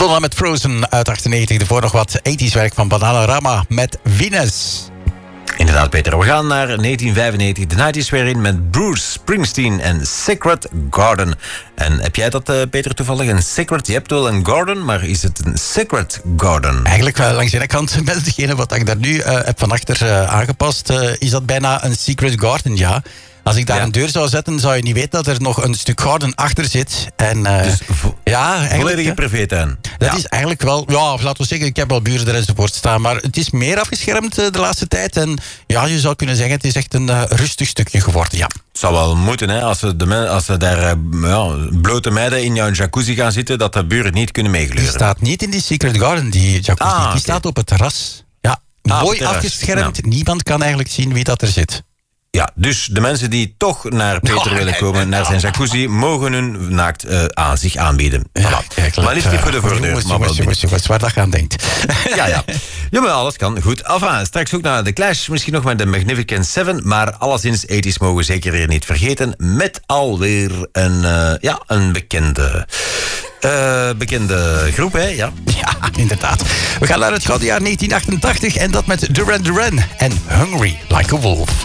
Madonna met Frozen uit 98. Daarvoor nog wat 80s werk van Bananarama met Venus. Inderdaad, Peter. We gaan naar 1995. De night is weer in met Bruce Springsteen en Secret Garden. En heb jij dat, Peter, toevallig? Een secret? Je hebt wel een garden, maar is het een secret garden? Eigenlijk wel langs de ene kant, met degene wat ik daar nu heb van achter aangepast, is dat bijna een secret garden, ja. Als ik daar een deur zou zetten, zou je niet weten dat er nog een stuk garden achter zit. En, dus volledige privétuin. Dat is eigenlijk wel, ja, laten we zeggen, ik heb wel buren er enzovoort staan, maar het is meer afgeschermd de laatste tijd. En ja, je zou kunnen zeggen, het is echt een rustig stukje geworden, ja. Het zou wel moeten, hè, als ze daar blote meiden in jouw jacuzzi gaan zitten, dat de buren niet kunnen meegleuren. Die staat niet in die secret garden, die jacuzzi. Die staat op het terras. Ja, mooi afgeschermd. Ja. Niemand kan eigenlijk zien wie dat er zit. Ja, dus de mensen die toch naar Peter willen komen, naar zijn jacuzzi, mogen hun naakt zich aanbieden. Ja, voilà. Maar liefst niet voor de voordeur. Jongens, waar dat aan denkt. Ja. Ja, maar alles kan. Goed. Enfin, straks ook naar de Clash, misschien nog maar de Magnificent Seven, maar alleszins 80's mogen we zeker weer niet vergeten, met alweer een bekende groep, hè? Ja, inderdaad. We gaan naar het gouden jaar 1988 en dat met Duran Duran en Hungry Like a Wolf.